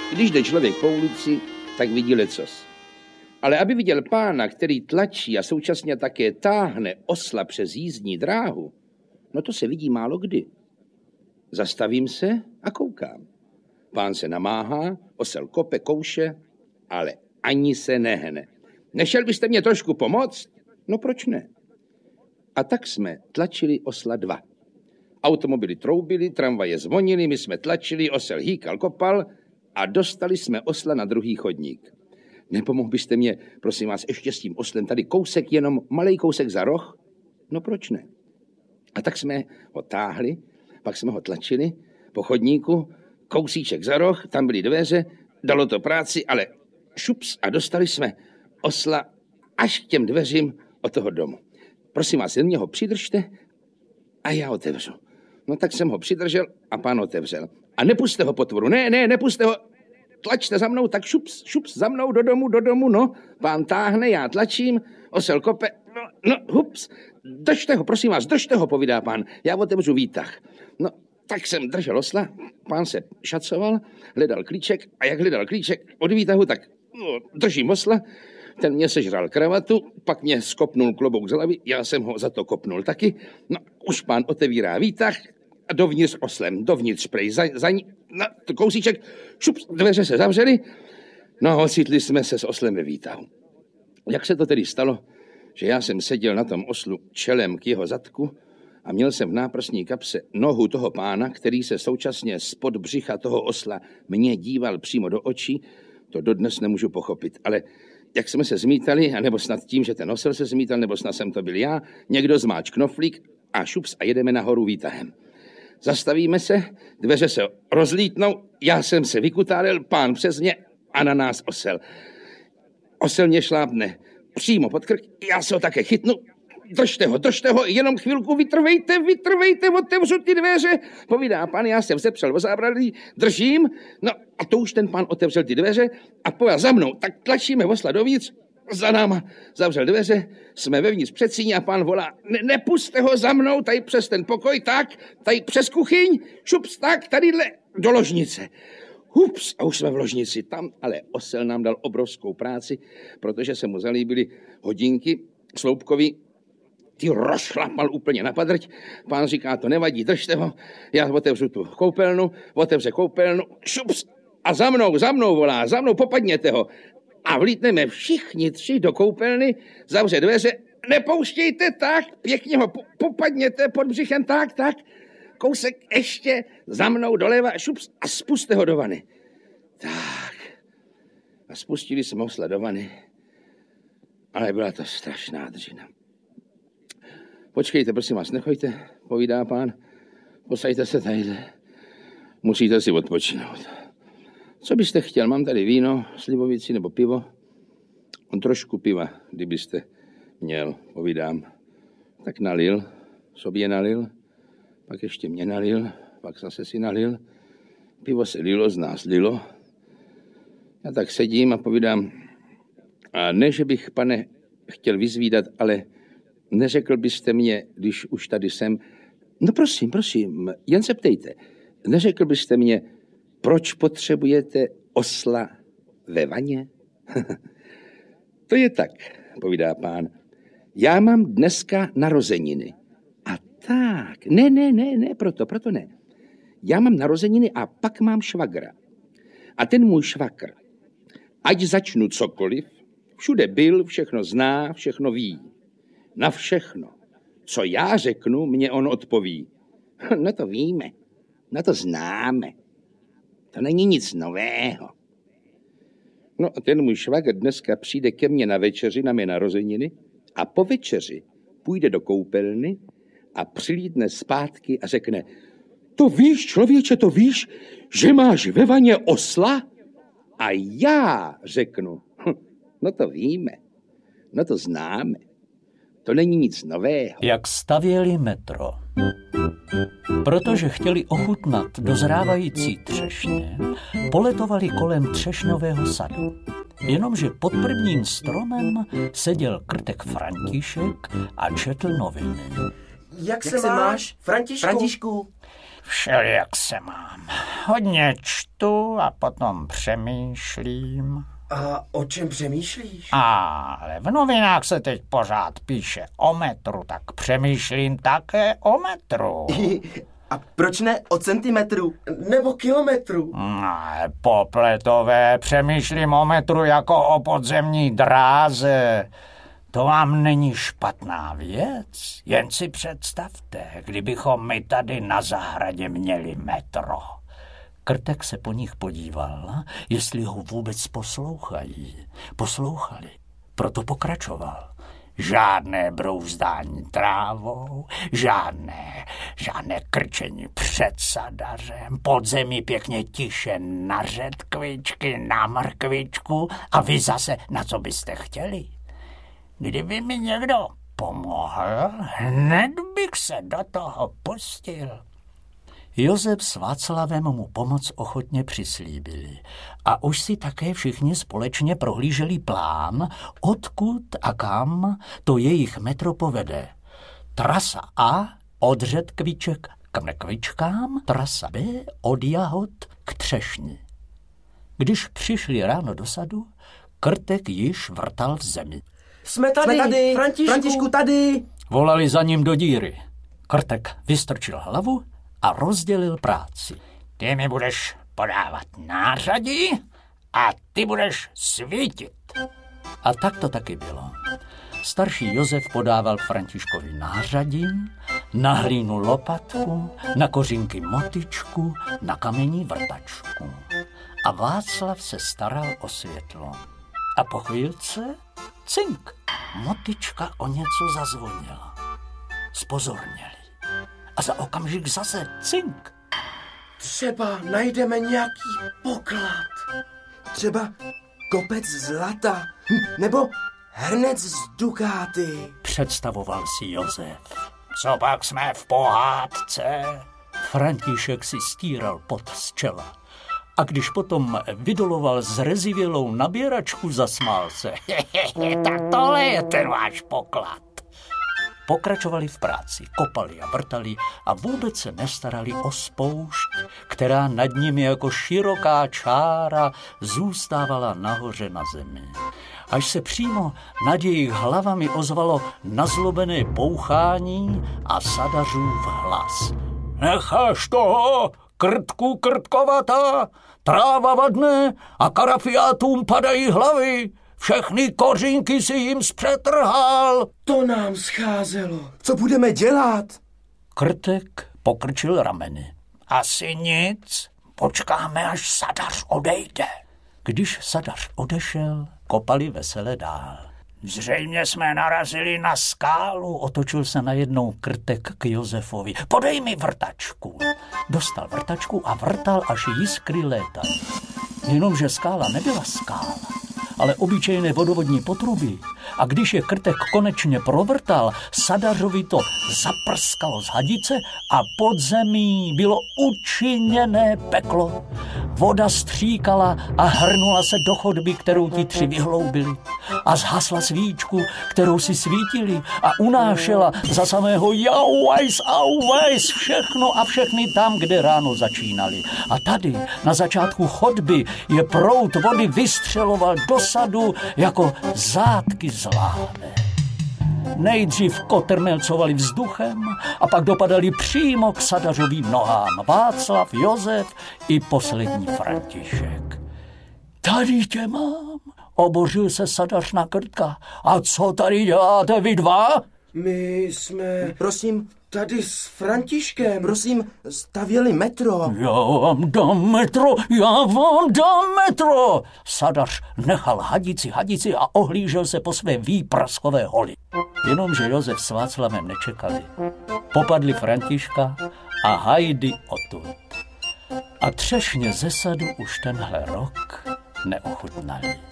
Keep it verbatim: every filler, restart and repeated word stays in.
Když jde člověk po ulici, tak vidí lecos. Ale aby viděl pána, který tlačí a současně také táhne osla přes jízdní dráhu, no to se vidí málo kdy. Zastavím se a koukám. Pán se namáhá, osel kope, kouše, ale ani se nehne. Nešel byste mě trošku pomoct? No proč ne? A tak jsme tlačili osla dva. Automobily troubily, tramvaje zvonily, my jsme tlačili, osel hýkal, kopal a dostali jsme osla na druhý chodník. Nepomohl byste mě, prosím vás, ještě s tím oslem tady kousek, jenom malej kousek za roh? No proč ne? A tak jsme ho táhli, pak jsme ho tlačili po chodníku, kousíček za roh, tam byly dveře, dalo to práci, ale šups a dostali jsme osla až k těm dveřím od toho domu. Prosím vás, jen mě ho přidržte a já otevřu. No tak jsem ho přidržel a pán otevřel. A nepuste ho potvoru, ne, ne, nepuste ho, tlačte za mnou, tak šups, šups, za mnou do domu, do domu, no. Pán táhne, já tlačím, osel kope, no, no, hups, držte ho, prosím vás, držte ho, povídá pán, já otevřu výtah. No, tak jsem držel osla, pán se šacoval, hledal klíček a jak hledal klíček od výtahu, tak no, držím osla, ten mě sežral kravatu, pak mě skopnul klobouk z hlavy, já jsem ho za to kopnul taky, no, už pán otevírá výtah a dovnitř oslem, dovnitř prej, za, za ní, na kousíček, šup, dveře se zavřely, no, ocitli jsme se s oslem ve výtahu. Jak se to tedy stalo, že já jsem seděl na tom oslu čelem k jeho zadku a měl jsem v náprsní kapse nohu toho pána, který se současně spod břicha toho osla mě díval přímo do očí, to dodnes nemůžu pochopit, ale jak jsme se zmítali, anebo snad tím, že ten osel se zmítal, nebo snad jsem to byl já, někdo zmáč knoflík a šups a jedeme nahoru výtahem. Zastavíme se, dveře se rozlítnou, já jsem se vykutálil, pán přes mě a na nás osel. Osel mě šlápne přímo pod krk, já se ho také chytnu, držte ho, držte ho, jenom chvilku vytrvejte, vytrvejte, otevřu ty dveře, povídá pán, já jsem se přel o zábradlí, držím, no a to už ten pán otevřel ty dveře a pojel za mnou, tak tlačíme osla dovnitř, za náma zavřel dveře, jsme vevnitř před síní a pán volá, ne, nepuste ho za mnou, tady přes ten pokoj, tak, tady přes kuchyň, šups, tak, tadyhle do ložnice. Hups, a už jsme v ložnici tam, ale osel nám dal obrovskou práci, protože se mu zalíbily hodinky sloupkový, ty rozšlapal úplně na padrť, pán říká, to nevadí, držte ho, já otevřu tu koupelnu, otevře koupelnu, šups, a za mnou, za mnou volá, za mnou, popadněte ho. A vlítneme všichni tři do koupelny, zavře dveře, nepouštějte tak, pěkně ho popadněte pod břichem, tak, tak, kousek ještě za mnou doleva, šups a spuste ho do vany. Tak, a spustili jsme osla do vany, ale byla to strašná dřina. Počkejte, prosím vás, nechoďte, povídá pán, posaďte se tadyhle, musíte si odpočinout. Co byste chtěl? Mám tady víno, slivovici nebo pivo? On trošku piva, kdybyste měl, povídám. Tak nalil, sobě nalil, pak ještě mě nalil, pak zase si nalil. Pivo se lilo, z nás lilo. Já tak sedím a povídám, a ne, že bych, pane, chtěl vyzvídat, ale neřekl byste mě, když už tady jsem, no prosím, prosím, jen se ptejte, neřekl byste mě, proč potřebujete osla ve vaně? To je tak, povídá pán. Já mám dneska narozeniny. A tak, ne, ne, ne, ne, proto, proto ne. Já mám narozeniny a pak mám švagra. A ten můj švagr, ať začnu cokoliv, všude byl, všechno zná, všechno ví. Na všechno, co já řeknu, mě on odpoví. No to víme, no to známe. To není nic nového. No a ten můj švagr dneska přijde ke mně na večeři, na mé narozeniny a po večeři půjde do koupelny a přilídne zpátky a řekne, to víš, člověče, to víš, že máš ve vaně osla? A já řeknu, hm, no to víme, no to známe. To není nic nového. Jak stavěli metro. Protože chtěli ochutnat dozrávající třešně, poletovali kolem třešňového sadu. Jenomže pod prvním stromem seděl krtek František a četl noviny. Jak, Jak se máš, Františku? Františku? Všelijak se mám. Hodně čtu a potom přemýšlím. A o čem přemýšlíš? Ale v novinách se teď pořád píše o metru, tak přemýšlím také o metru. A proč ne o centimetru nebo kilometru? Ne, popletové, přemýšlím o metru jako o podzemní dráze. To vám není špatná věc. Jen si představte, kdybychom my tady na zahradě měli metro. Krtek se po nich podíval, jestli ho vůbec poslouchají. Poslouchali, proto pokračoval. Žádné brouzdání trávou, žádné, žádné krčení před sadařem, podzemí pěkně tiše na řetkvičky, na mrkvičku a vy zase na co byste chtěli. Kdyby mi někdo pomohl, hned bych se do toho pustil. Josef s Václavem mu pomoc ochotně přislíbili a už si také všichni společně prohlíželi plán, odkud a kam to jejich metro povede. Trasa A od řetkviček k mrkvičkám, trasa B od jahod k třešni. Když přišli ráno do sadu, Krtek již vrtal v zemi. Jsme tady, Jsme tady Františku. Františku tady. Volali za ním do díry. Krtek vystrčil hlavu a rozdělil práci. Ty mi budeš podávat nářadí a ty budeš svítit. A tak to taky bylo. Starší Josef podával Františkovi nářadí, na hlínu lopatku, na kořínky motyčku, na kamení vrtačku. A Václav se staral o světlo. A po chvílce cink, motyčka o něco zazvonila. Zpozorněli. A za okamžik zase cink. Třeba najdeme nějaký poklad. Třeba kopec zlata. Nebo hrnec z dukáty. Představoval si Josef. Co pak jsme v pohádce? František si stíral pot z čela. A když potom vydoloval zrezivělou nabíračku, zasmál se. Tak tohle je ten váš poklad. Pokračovali v práci, kopali a vrtali a vůbec se nestarali o spoušť, která nad nimi jako široká čára zůstávala nahoře na zemi. Až se přímo nad jejich hlavami ozvalo nazlobené bouchání a sadařův hlas. Necháš toho, Krtku krtkovatá, tráva vadne a karafiátům padají hlavy. Všechny kořínky si jim zpřetrhal. To nám scházelo. Co budeme dělat? Krtek pokrčil rameny. Asi nic. Počkáme, až sadař odejde. Když sadař odešel, kopali vesele dál. Zřejmě jsme narazili na skálu. Otočil se najednou Krtek k Josefovi. Podej mi vrtačku. Dostal vrtačku a vrtal, až jiskry létaly. Jenomže skála nebyla skála, ale obyčejné vodovodní potruby. A když je Krtek konečně provrtal, sadařovi to zaprskalo z hadice a pod zemí bylo učiněné peklo. Voda stříkala a hrnula se do chodby, kterou ti tři vyhloubili. A zhasla svíčku, kterou si svítili a unášela za samého jauajs, auvajs, všechno a všechny tam, kde ráno začínali. A tady, na začátku chodby, je proud vody vystřeloval do sadu jako zátky z láhve. Nejdřív kotrmelcovali vzduchem a pak dopadali přímo k sadařovým nohám. Václav, Josef i poslední František. Tady tě mám, obořil se sadař na Krtka. A co tady děláte vy dva? My jsme, prosím, tady s Františkem, prosím, stavěli metro. Já vám dám metro, já vám dám metro. Sadař nechal hadici hadici a ohlížel se po své výpraskové holi. Jenomže Josef s Václavem nečekali. Popadli Františka a hajdy odtud. A třešně ze sadu už tenhle rok neochutnali.